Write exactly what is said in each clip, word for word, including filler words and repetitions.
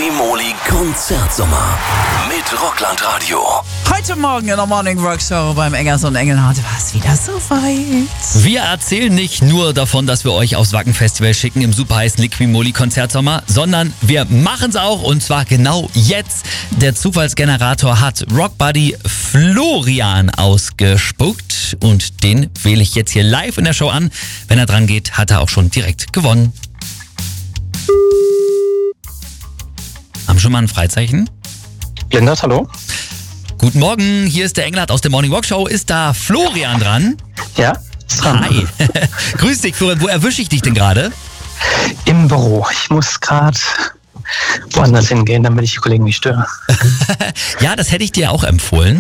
Liqui-Moly Konzertsommer mit Rockland Radio. Heute Morgen in der Morning Rock Show beim Engers und Engelhardt war es wieder so weit. Wir erzählen nicht nur davon, dass wir euch aufs Wacken Festival schicken im superheißen Liqui-Moly Konzertsommer, sondern wir machen es auch, und zwar genau jetzt. Der Zufallsgenerator hat Rockbuddy Florian ausgespuckt und den wähle ich jetzt hier live in der Show an. Wenn er dran geht, hat er auch schon direkt gewonnen. Haben schon mal ein Freizeichen? Lindert, hallo? Guten Morgen, hier ist der Engelhardt aus der Morning Rock Show. Ist da Florian dran? Ja, ist dran. Hi. Grüß dich, Florian. Wo erwische ich dich denn gerade? Im Büro. Ich muss gerade woanders hingehen, damit ich die Kollegen nicht störe. Ja, das hätte ich dir auch empfohlen.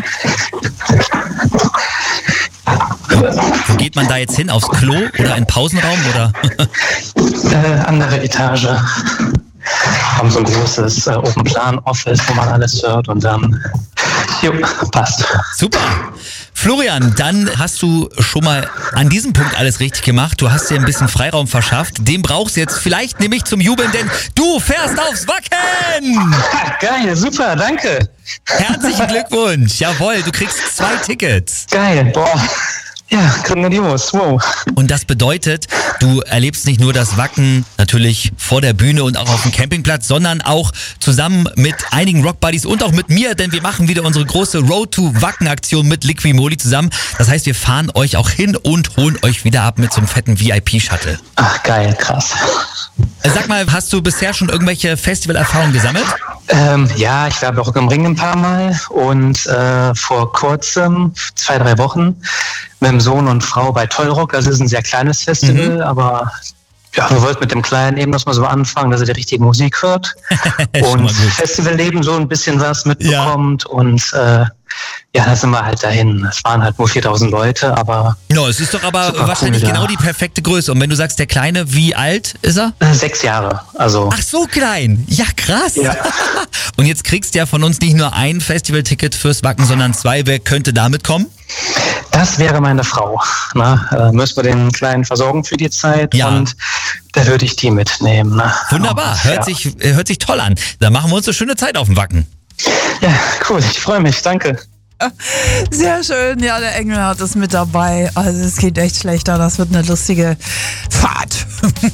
Wo geht man da jetzt hin? Aufs Klo oder in Pausenraum? Oder? äh, andere Etage. Haben so ein großes äh, Open-Plan-Office, wo man alles hört, und dann, jo, passt. Super. Florian, dann hast du schon mal an diesem Punkt alles richtig gemacht. Du hast dir ein bisschen Freiraum verschafft. Den brauchst du jetzt vielleicht nämlich zum Jubeln, denn du fährst aufs Wacken! Geil, super, danke. Herzlichen Glückwunsch. Jawohl, du kriegst zwei Tickets. Geil, boah. Ja, grandios, wow. Und das bedeutet, du erlebst nicht nur das Wacken natürlich vor der Bühne und auch auf dem Campingplatz, sondern auch zusammen mit einigen Rockbuddies und auch mit mir, denn wir machen wieder unsere große Road to Wacken-Aktion mit Liqui-Moly zusammen. Das heißt, wir fahren euch auch hin und holen euch wieder ab mit so einem fetten V I P-Shuttle. Ach, geil, krass. Sag mal, hast du bisher schon irgendwelche Festivalerfahrungen gesammelt? Ähm, ja, ich war bei Rock am Ring ein paar Mal und äh, vor kurzem, zwei, drei Wochen, mit dem Sohn und Frau bei Tollrock. Das ist ein sehr kleines Festival, mhm. aber ja, wir wollten mit dem Kleinen eben erstmal so anfangen, dass er die richtige Musik hört und Festivalleben so ein bisschen was mitbekommt, ja. Und äh, ja, da sind wir halt dahin. Es waren halt nur viertausend Leute, aber... No, es ist doch aber wahrscheinlich cool, genau ja. die perfekte Größe. Und wenn du sagst, der Kleine, wie alt ist er? Äh, sechs Jahre, also... Ach, so klein. Ja, krass. Ja. Und jetzt kriegst du ja von uns nicht nur ein Festivalticket fürs Wacken, sondern zwei. Wer könnte damit kommen? Das wäre meine Frau. Na, äh, müssen wir den Kleinen versorgen für die Zeit, ja. Und da würde ich die mitnehmen. Na. Wunderbar, hört, ja. sich, hört sich toll an. Da machen wir uns eine schöne Zeit auf dem Wacken. Ja, cool, ich freue mich, danke. Sehr schön, ja, der Engelhardt ist mit dabei. Also es geht echt schlechter, das wird eine lustige Fahrt.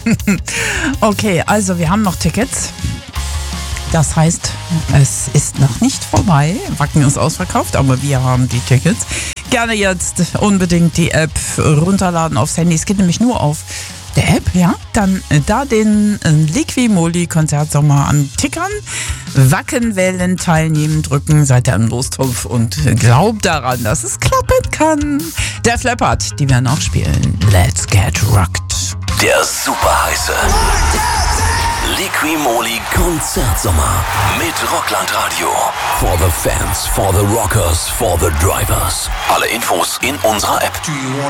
Okay, also wir haben noch Tickets. Das heißt, es ist noch nicht vorbei. Wacken ist ausverkauft, aber wir haben die Tickets. Gerne jetzt unbedingt die App runterladen aufs Handy. Es geht nämlich nur auf der App, ja. Dann da den Liqui-Moly Konzertsommer antickern, Wacken wählen, teilnehmen, drücken, seid ihr im Lostopf und glaubt daran, dass es klappen kann. Der Flappert, die werden auch spielen. Let's get rocked. Der super heiße Liqui-Moly Konzertsommer mit Rockland Radio. For the fans, for the rockers, for the drivers. Alle Infos in unserer App.